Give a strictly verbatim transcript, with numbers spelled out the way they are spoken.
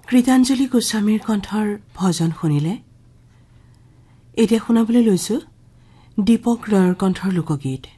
কৃতাঞ্জলি গোস্বামীৰ কণ্ঠৰ ভজন শুনিলে। এতিয়া শুনাবলৈ লৈছো দীপক ৰয়ৰ কণ্ঠৰ লোকগীত।